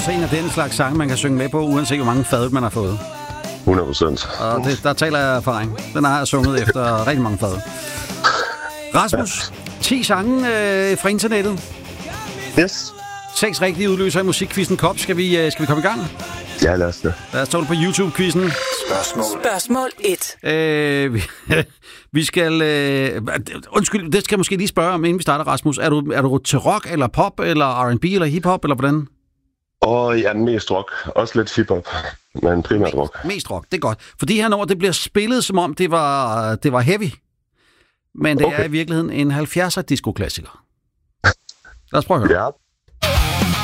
også en af den slags sange, man kan synge med på, uanset hvor mange fad man har fået. 100%. Og der taler jeg erfaring. Den har jeg sunget efter rigtig mange fad. Rasmus, 10 sange fra internettet. Yes. 6 rigtige udløser i musikquizzen Kop. Skal vi komme i gang? Ja, lad os det. Lad os tage det på YouTube-quizzen. Spørgsmål 1. Vi skal... undskyld, det skal jeg måske lige spørge om, inden vi starter, Rasmus. Er du til rock, eller pop, eller R&B, eller hiphop, eller hvordan? Og mest rock. Også lidt hiphop, men primært rock. Mest rock, det er godt. For de her år, det bliver spillet, som om det var heavy. Men det er i virkeligheden en 70'er disco-klassiker. Lad os prøve at høre. Ja.